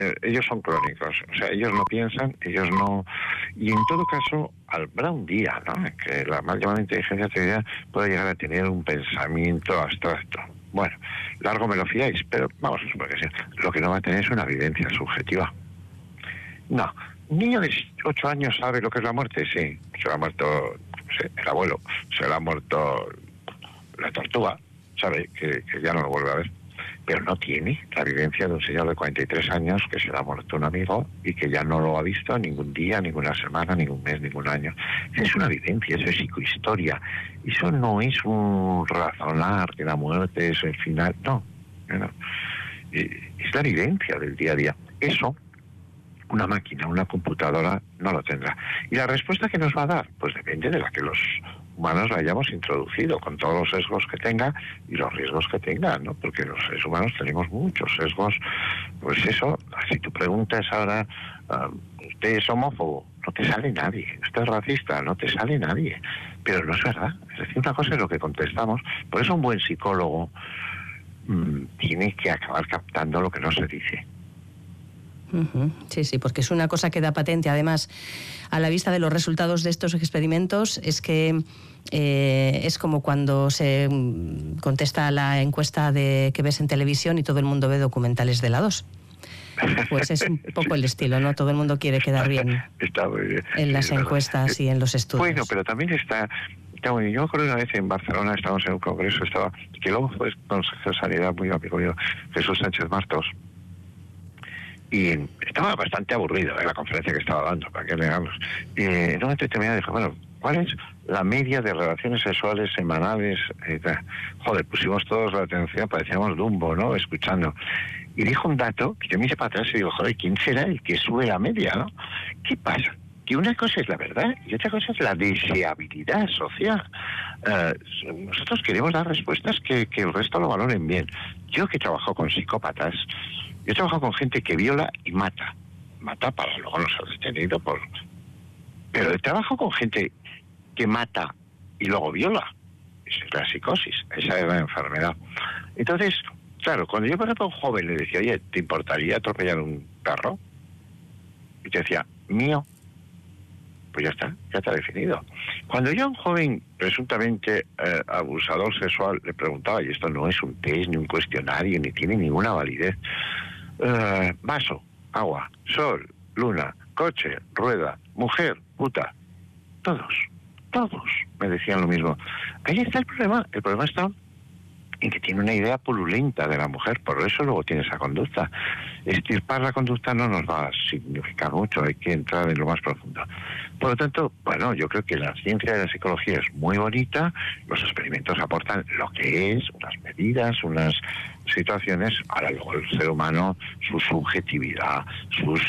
ellos son crónicos, o sea, ellos no piensan, ellos no... Y en todo caso, habrá un día, ¿no?, que la mal llamada inteligencia artificial pueda llegar a tener un pensamiento abstracto. Bueno, largo me lo fiáis, pero vamos a suponer que sí. Lo que no va a tener es una vivencia subjetiva. No. ¿Un niño de 8 años sabe lo que es la muerte? Sí. Se le ha muerto, no sé, el abuelo, se le ha muerto la tortuga, sabe que ya no lo vuelve a ver. Pero no tiene la vivencia de un señor de 43 años que se le ha muerto un amigo y que ya no lo ha visto ningún día, ninguna semana, ningún mes, ningún año. Es una vivencia, eso es psicohistoria. Eso no es un razonar que la muerte es el final, no. Es la vivencia del día a día. Eso una máquina, una computadora no lo tendrá. ¿Y la respuesta que nos va a dar? Pues depende de la que los humanos la hayamos introducido, con todos los sesgos que tenga y los riesgos que tenga, ¿no? Porque los seres humanos tenemos muchos sesgos. Pues eso, si tú preguntas ahora, ¿usted es homófobo? No te sale nadie. ¿Usted es racista? No te sale nadie. Pero no es verdad. Es decir, una cosa es lo que contestamos. Por eso un buen psicólogo tiene que acabar captando lo que no se dice. Sí, sí, porque es una cosa que da patente, además, a la vista de los resultados de estos experimentos, es que es como cuando se contesta a la encuesta que ves en televisión y todo el mundo ve documentales de la 2. Pues es un poco el estilo, ¿no? Todo el mundo quiere quedar bien, está muy bien en las encuestas y en los estudios. Bueno, pero también está muy bien. Yo me acuerdo una vez en Barcelona, estábamos en un congreso, que luego fue consejero de Sanidad, muy amigo mío, Jesús Sánchez Martos. Y estaba bastante aburrido la conferencia que estaba dando, para que leamos. Y en un momento determinado dijo, bueno, ¿cuál es la media de relaciones sexuales semanales? Joder, pusimos todos la atención, parecíamos Dumbo, ¿no?, escuchando. Y dijo un dato que yo me hice para atrás y digo, joder, ¿quién será el que sube la media, no? ¿Qué pasa? Que una cosa es la verdad y otra cosa es la deseabilidad social. Nosotros queremos dar respuestas que el resto lo valoren bien. Yo que he trabajado con psicópatas, yo he trabajado con gente que viola y mata. Mata para luego no ser detenido Pero he trabajado con gente que mata y luego viola. Esa es la psicosis, esa es la enfermedad. Entonces, claro, cuando yo, por ejemplo, a un joven le decía, oye, ¿te importaría atropellar un perro? Y te decía, mío. Pues ya está definido. Cuando yo a un joven presuntamente abusador sexual le preguntaba, y esto no es un test, ni un cuestionario, ni tiene ninguna validez, vaso, agua, sol, luna, coche, rueda, mujer, puta, todos me decían lo mismo. Ahí está el problema está en que tiene una idea purulenta de la mujer, por eso luego tiene esa conducta. Extirpar la conducta no nos va a significar mucho, hay que entrar en lo más profundo. Por lo tanto, bueno, yo creo que la ciencia de la psicología es muy bonita, los experimentos aportan lo que es, unas medidas, unas situaciones, ahora luego el ser humano, su subjetividad, sus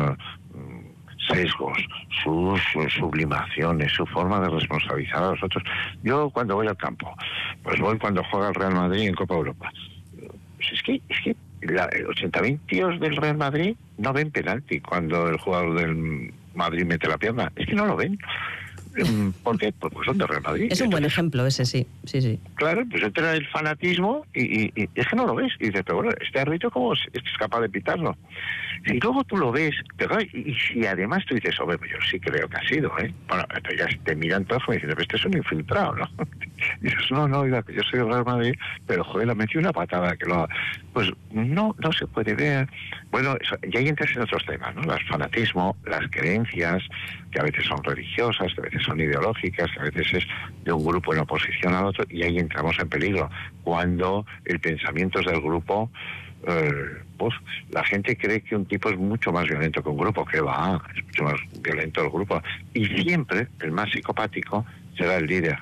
sesgos, sus sublimaciones, su forma de responsabilizar a los otros. Yo cuando voy al campo, pues voy cuando juega el Real Madrid en Copa Europa. Pues es que 80.000 tíos del Real Madrid no ven penalti cuando el jugador del Madrid mete la pierna. Es que no lo ven. ¿Por qué? Pues son del Real Madrid. Es un buen ejemplo ese, sí. Claro, pues entra el fanatismo y es que no lo ves. Y dices, pero bueno, este árbitro, ¿cómo es capaz de pitarlo? Si luego tú lo ves, pero y si además tú dices, pues yo sí creo que ha sido, bueno, entonces ya te miran todos y dicen, este es un infiltrado, ¿no? Y dices, no, oiga, que yo soy del Real Madrid, pero joder, le metí una patada que lo... Pues no se puede ver. Bueno, y ahí entras en otros temas, ¿no? El fanatismo, las creencias, que a veces son religiosas, que a veces son ideológicas, que a veces es de un grupo en oposición al otro, y ahí entramos en peligro. Cuando el pensamiento es del grupo, pues la gente cree que un tipo es mucho más violento que un grupo, que va, es mucho más violento el grupo. Y siempre el más psicopático será el líder.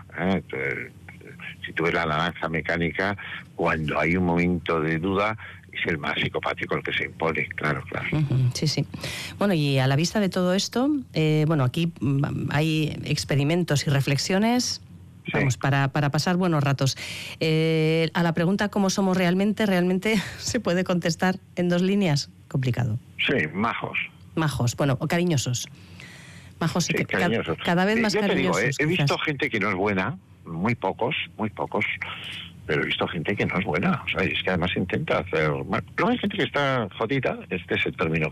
Si tú ves la naranja mecánica, cuando hay un momento de duda, es el más psicopático el que se impone, claro. Sí. Bueno, y a la vista de todo esto, aquí hay experimentos y reflexiones, vamos, para pasar buenos ratos. A la pregunta ¿cómo somos realmente se puede contestar en 2 líneas? Complicado. Sí, majos. Majos, bueno, o cariñosos. Majos, sí, cariñosos. Cada vez más yo cariñosos. Te digo, he visto gente que no es buena, muy pocos, pero he visto gente que no es buena. O sea, es que además intenta hacer... Bueno, luego hay gente que está jodida, este es el término